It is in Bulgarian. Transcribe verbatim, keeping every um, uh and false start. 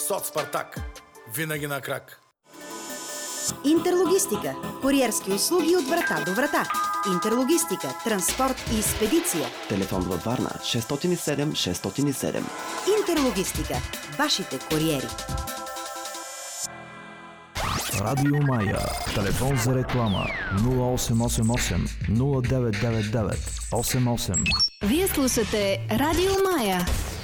Сот Спартак. Винаги на крак. Интерлогистика. Куриерски услуги от врата до врата. Интерлогистика, транспорт и експедиция. Телефон във Варна шест зет и седем шест зет и седем. Интерлогистика. Вашите куриери. Радио Мая. Телефон за реклама нула осем осем осем нула девет девет девет осем осем. Вие слушате Радио Мая.